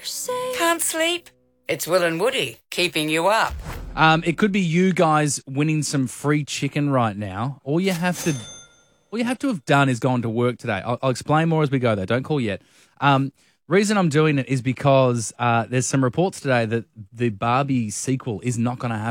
Can't sleep? It's Will and Woody keeping you up. It could be you guys winning some free chicken right now. All you have to have done is gone to work today. I'll explain more as we go, though. Don't call yet. Reason I'm doing it is because there's some reports today that the Barbie sequel is not going to happen.